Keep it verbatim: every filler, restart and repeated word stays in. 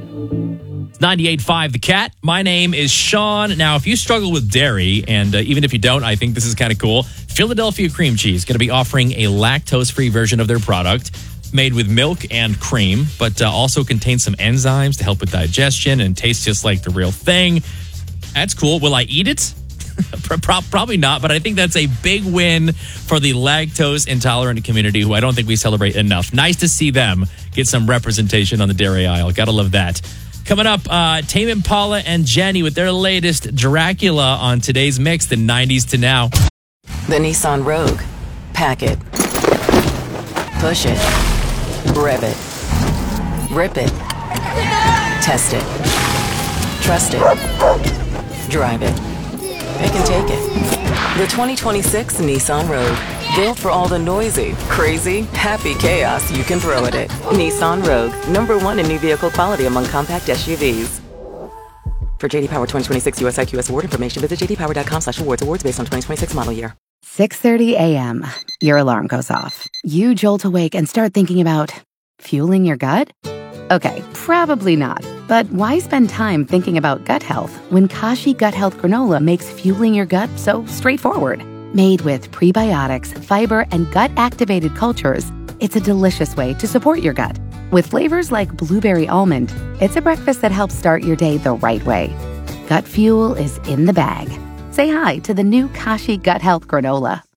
ninety-eight point five The Cat. My name is Sean. Now, if you struggle with dairy, and uh, even if you don't, I think this is kind of cool. Philadelphia Cream Cheese is going to be offering a lactose-free version of their product made with milk and cream, but uh, also contains some enzymes to help with digestion and tastes just like the real thing. That's cool. Will I eat it? Probably not, but I think that's a big win for the lactose intolerant community, who I don't think we celebrate enough. Nice to see them get some representation on the dairy aisle. Gotta love that. Coming up, uh, Tame Impala and Jenny with their latest Dracula on today's mix, the nineties to now. The Nissan Rogue. Pack it. Push it. Rev it. Rip it. Test it. Trust it. Drive it. They can take it. The twenty twenty-six Nissan Rogue. Built for all the noisy, crazy, happy chaos you can throw at it. Nissan Rogue. Number one in new vehicle quality among compact S U Vs. For J D Power twenty twenty-six U S I Q S award information, visit j d power dot com slash awards. Awards based on twenty twenty-six model year. six thirty a.m. Your alarm goes off. You jolt awake and start thinking about fueling your gut? Okay, probably not. But why spend time thinking about gut health when Kashi Gut Health Granola makes fueling your gut so straightforward? Made with prebiotics, fiber, and gut-activated cultures, it's a delicious way to support your gut. With flavors like blueberry almond, it's a breakfast that helps start your day the right way. Gut fuel is in the bag. Say hi to the new Kashi Gut Health Granola.